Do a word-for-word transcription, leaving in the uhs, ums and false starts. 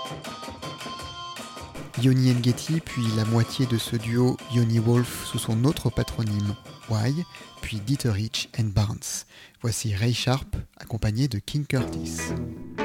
Yoni Ngeti, puis la moitié de ce duo Yoni Wolf sous son autre patronyme Y, puis Dieterich and Barnes. Voici Ray Sharp accompagné de King Curtis.